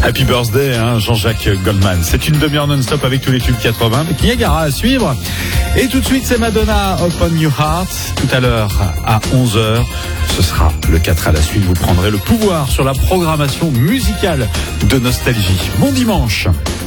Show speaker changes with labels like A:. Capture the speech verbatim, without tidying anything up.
A: Happy birthday, hein, Jean-Jacques Goldman. C'est une demi-heure non-stop avec tous les tubes quatre-vingts. Niagara à suivre. Et tout de suite, c'est Madonna, Open Your Heart. Tout à l'heure, à onze heures, ce sera le quatre à la suite. Vous prendrez le pouvoir sur la programmation musicale de Nostalgie. Bon dimanche.